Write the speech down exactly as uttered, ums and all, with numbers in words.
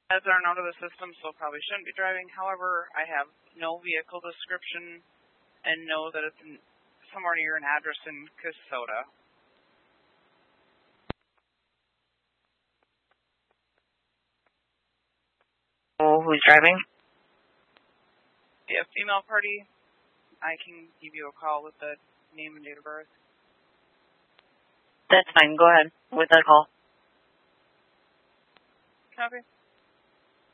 As are out of the system, so probably shouldn't be driving. However, I have no vehicle description and know that it's in, somewhere near an address in Kasota. Oh, who's driving? Yeah, female party. I can give you a call with the name and date of birth. That's fine. Go ahead with that call. Copy.